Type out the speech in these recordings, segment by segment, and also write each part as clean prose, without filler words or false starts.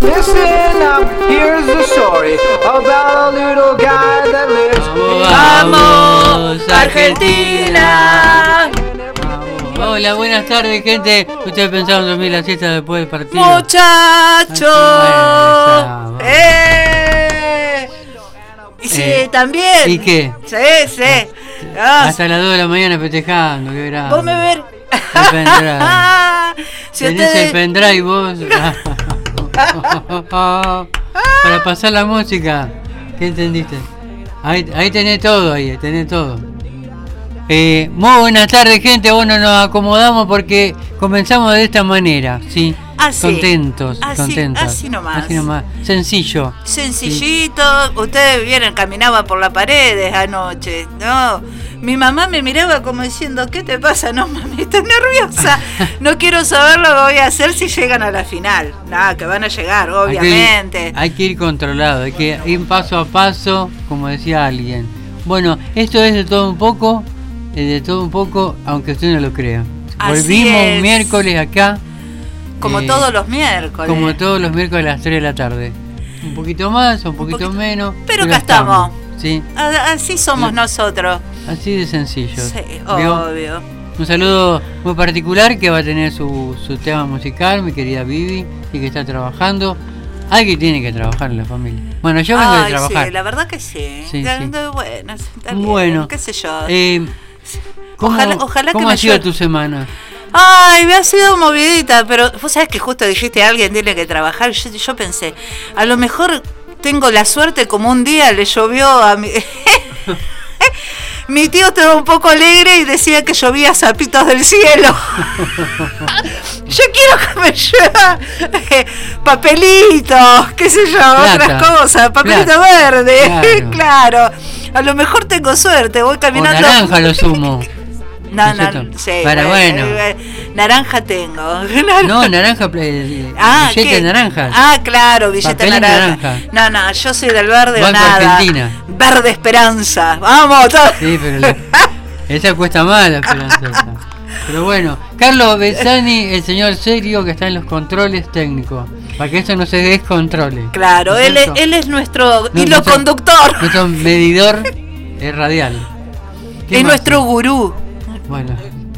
Listen up, here's the story about a little guy that lives. ¡Vamos, Argentina! Hola, buenas tardes, gente. Ustedes pensaban dormir la siesta después del partido. ¡Muchachos! Y sí, también. ¿Y qué? Sí. Hasta las 2 de la mañana festejando, qué grande. Vos me ver. El pendrive. Si Tenés ustedes... el pendrive vos. Para pasar la música. ¿Qué entendiste? Ahí tenés todo, tenés todo. Muy buenas tardes, gente. Bueno, nos acomodamos porque comenzamos de esta manera, ¿sí? Contentos. Así nomás. Sencillo. Sencillito. Sí. Ustedes vieron, caminaba por las paredes anoche, ¿no? Mi mamá me miraba como diciendo, ¿qué te pasa? No, mami, estoy nerviosa. No quiero saber lo que voy a hacer si llegan a la final. Nada, que van a llegar, obviamente. Hay que ir controlado, hay que ir paso a paso, como decía alguien. Bueno, esto es de todo un poco, aunque usted no lo crea. Volvimos un miércoles acá. Como todos los miércoles. Como todos los miércoles a las 3 de la tarde. Un poquito más, un poquito menos. Pero acá estamos. Sí. Así somos nosotros. Así de sencillo. Sí, obvio. Un saludo muy particular que va a tener su tema musical, mi querida Vivi, y que está trabajando. Alguien tiene que trabajar en la familia. Bueno, yo vengo de trabajar. Sí, la verdad que sí. Bueno, qué sé yo. ¿Cómo ha sido tu semana? Ay, me ha sido movidita, pero vos sabés que justo dijiste a alguien tiene que trabajar. Yo pensé, a lo mejor tengo la suerte como un día le llovió a mi... Mi tío estaba un poco alegre y decía que llovía zapitos del cielo. Yo quiero que me llueva papelitos, qué sé yo, otras cosas, papelito verde, claro. A lo mejor tengo suerte, voy caminando. O naranja lo sumo. No, sí. Para bueno. Naranja tengo. No, naranja, billete naranja. Claro, billete naranja. No, yo soy del verde o nada. Argentina. Verde Esperanza. Vamos, todos. Sí, pero esa cuesta más la Esperanza. Pero bueno, Carlos Bezzani, el señor serio que está en los controles técnicos, para que eso no se descontrole. Claro, él es nuestro hilo conductor. Nuestro medidor radial. Es nuestro gurú. Bueno.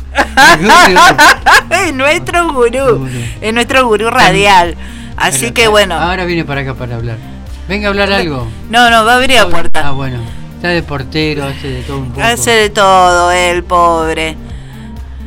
Es nuestro gurú radial. Así que bueno. Ahora viene para acá para hablar. Venga a hablar algo. No, va a abrir la puerta. Bueno. Está de portero, hace de todo un poco. Hace de todo, el pobre.